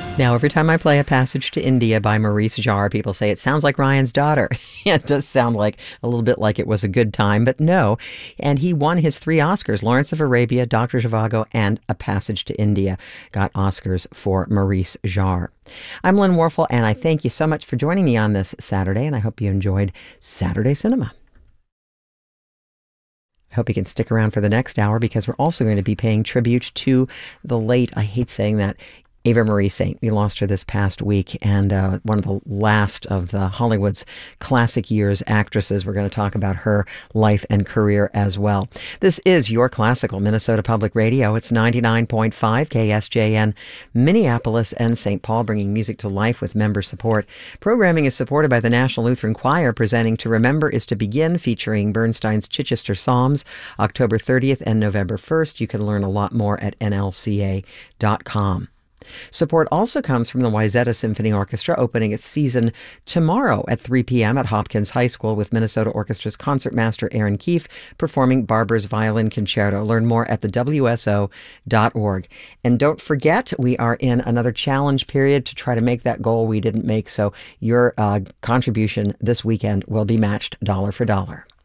Now, every time I play A Passage to India by Maurice Jarre, people say it sounds like Ryan's daughter. It does sound like a little bit like It Was a Good Time, but no. And he won his 3 Oscars, Lawrence of Arabia, Dr. Zhivago, and A Passage to India got Oscars for Maurice Jarre. I'm Lynn Warfel, and I thank you so much for joining me on this Saturday, and I hope you enjoyed Saturday Cinema. I hope you can stick around for the next hour, because we're also going to be paying tribute to the late, I hate saying that, Ava Marie Saint. We lost her this past week, and one of the last of the Hollywood's classic years actresses. We're going to talk about her life and career as well. This is Your Classical Minnesota Public Radio. It's 99.5 KSJN, Minneapolis and St. Paul, bringing music to life with member support. Programming is supported by the National Lutheran Choir, presenting To Remember Is to Begin, featuring Bernstein's Chichester Psalms, October 30th and November 1st. You can learn a lot more at nlca.com. Support also comes from the Wayzata Symphony Orchestra, opening its season tomorrow at 3 p.m. at Hopkins High School, with Minnesota Orchestra's concertmaster Aaron Keefe performing Barber's Violin Concerto. Learn more at the WSO.org. And don't forget, we are in another challenge period to try to make that goal we didn't make, so your contribution this weekend will be matched dollar for dollar.